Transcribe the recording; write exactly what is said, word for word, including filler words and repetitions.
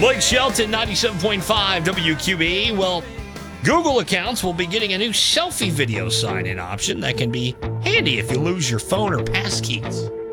Blake Shelton, ninety-seven point five W Q B. Well, Google accounts will be getting a new selfie video sign-in option that can be handy if you lose your phone or passkeys.